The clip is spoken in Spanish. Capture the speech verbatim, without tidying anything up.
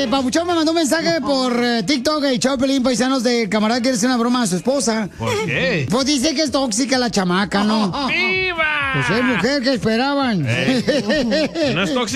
Este, Papuchón me mandó un mensaje por eh, TikTok y Chopelín, paisanos, de camarada que quiere hacer una broma a su esposa. ¿Por qué? Pues dice que es tóxica la chamaca, ¿no? ¡Viva! Pues es mujer, que esperaban? Eh, no es tóxica.